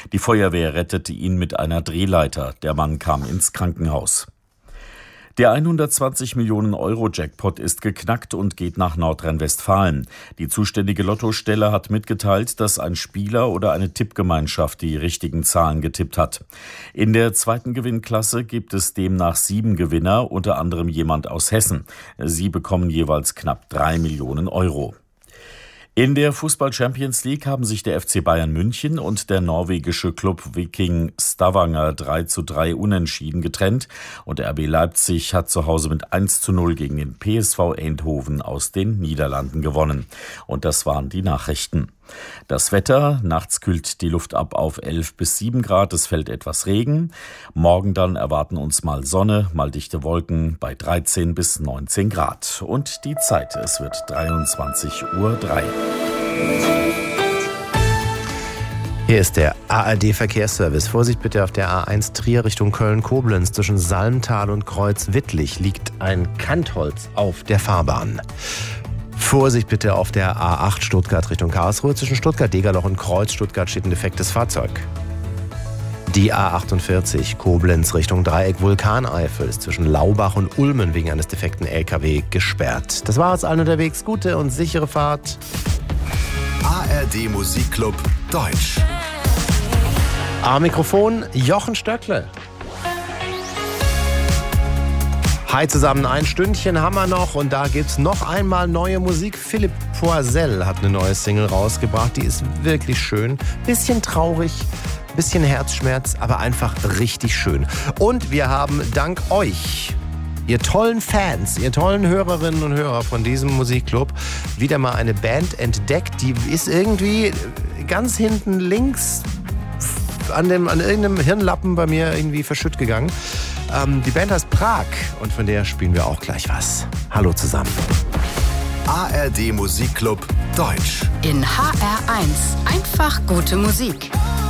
Die Feuerwehr rettete ihn mit einer Drehleiter. Der Mann kam ins Krankenhaus. Der 120 Millionen Euro Jackpot ist geknackt und geht nach Nordrhein-Westfalen. Die zuständige Lottostelle hat mitgeteilt, dass ein Spieler oder eine Tippgemeinschaft die richtigen Zahlen getippt hat. In der zweiten Gewinnklasse gibt es demnach 7 Gewinner, unter anderem jemand aus Hessen. Sie bekommen jeweils knapp 3 Millionen Euro. In der Fußball-Champions League haben sich der FC Bayern München und der norwegische Club Viking Stavanger 3:3 unentschieden getrennt und der RB Leipzig hat zu Hause mit 1:0 gegen den PSV Eindhoven aus den Niederlanden gewonnen. Und das waren die Nachrichten. Das Wetter: nachts kühlt die Luft ab auf 11 bis 7 Grad, es fällt etwas Regen. Morgen dann erwarten uns mal Sonne, mal dichte Wolken bei 13 bis 19 Grad. Und die Zeit: es wird 23:03 Uhr. Hier ist der ARD-Verkehrsservice. Vorsicht bitte auf der A1 Trier Richtung Köln-Koblenz. Zwischen Salmtal und Kreuz-Wittlich liegt ein Kantholz auf der Fahrbahn. Vorsicht bitte auf der A8 Stuttgart Richtung Karlsruhe. Zwischen Stuttgart-Degerloch und Kreuz-Stuttgart steht ein defektes Fahrzeug. Die A48 Koblenz Richtung Dreieck Vulkaneifel ist zwischen Laubach und Ulmen wegen eines defekten LKW gesperrt. Das war es allen unterwegs. Gute und sichere Fahrt. ARD Musikclub Deutsch. Am Mikrofon Jochen Stöckle. Hi zusammen, ein Stündchen haben wir noch und da gibt's noch einmal neue Musik. Philipp Poisel hat eine neue Single rausgebracht, die ist wirklich schön. Bisschen traurig, bisschen Herzschmerz, aber einfach richtig schön. Und wir haben dank euch, ihr tollen Fans, ihr tollen Hörerinnen und Hörer von diesem Musikclub, wieder mal eine Band entdeckt, die ist irgendwie ganz hinten links an irgendeinem Hirnlappen bei mir irgendwie verschütt gegangen. Die Band heißt Prag und von der spielen wir auch gleich was. Hallo zusammen. ARD Musikclub Deutsch. In HR1 einfach gute Musik.